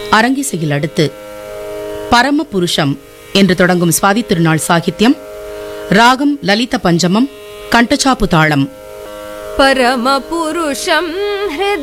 அரங்கிசையில் அடுத்து பரமபுருஷம் என்று தொடங்கும் சுவாதி திருநாள் சாகித்யம், ராகம் லலித பஞ்சமம், கண்டச்சாப்பு தாளம். பரமபுருஷம்